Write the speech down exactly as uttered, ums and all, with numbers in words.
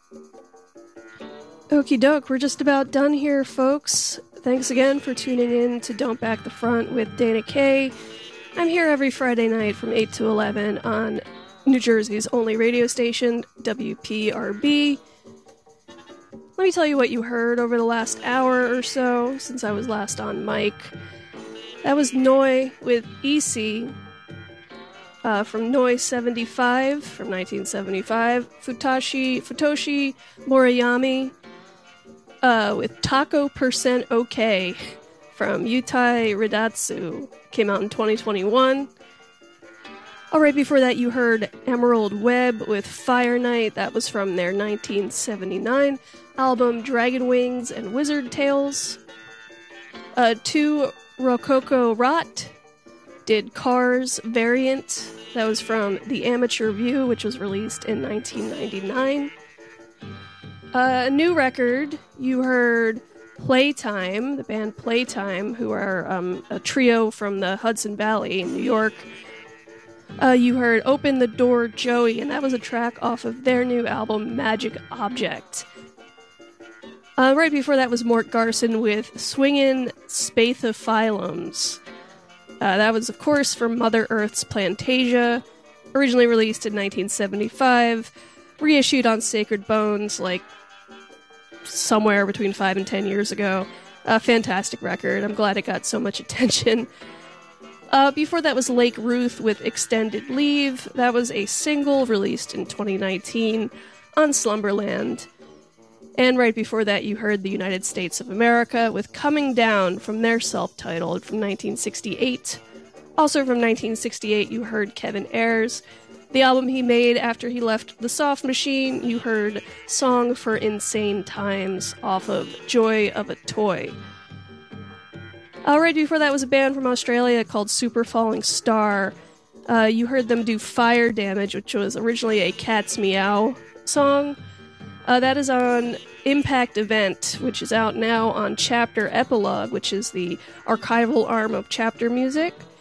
Okie doke, we're just about done here, folks. Thanks again for tuning in to Don't Back the Front with Dana Kay. I'm here every Friday night from eight to eleven on New Jersey's only radio station, W P R B. Let me tell you what you heard over the last hour or so, since I was last on mic. That was Noi with E C uh, from Noi seventy-five from nineteen seventy-five. Futashi, Futoshi Moriyami uh, with Taco Percent OK from Yutai Ridatsu. Came out in twenty twenty-one. All right, before that you heard Emerald Web with Fire Night. That was from their nineteen seventy-nine album Dragon Wings and Wizard Tales. Uh, two Rococo Rot did Cars Variant. That was from The Amateur View, which was released in nineteen ninety-nine. Uh, a new record, you heard Playtime, the band Playtime, who are um, a trio from the Hudson Valley in New York. Uh, you heard Open the Door Joey, and that was a track off of their new album Magic Object. Uh, right before that was Mort Garson with Swingin' Spathophyllums. Uh, that was, of course, from Mother Earth's Plantasia, originally released in nineteen seventy-five, reissued on Sacred Bones, like, somewhere between five and ten years ago. A fantastic record. I'm glad it got so much attention. Uh, before that was Lake Ruth with Extended Leave. That was a single released in twenty nineteen on Slumberland. And right before that, you heard the United States of America with Coming Down from their self-titled from nineteen sixty-eight. Also from nineteen sixty-eight, you heard Kevin Ayers. The album he made after he left The Soft Machine, you heard Song for Insane Times off of Joy of a Toy. Uh, right before that was a band from Australia called Super Falling Star. Uh, you heard them do Fire Damage, which was originally a Cat's Meow song. Uh, that is on Impact Event, which is out now on Chapter Epilogue, which is the archival arm of Chapter Music.